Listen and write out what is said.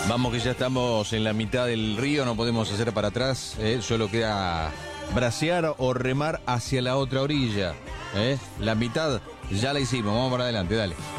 Vamos que ya estamos en la mitad del río, no podemos hacer para atrás, solo queda bracear o remar hacia la otra orilla. La mitad ya la hicimos, vamos para adelante, dale.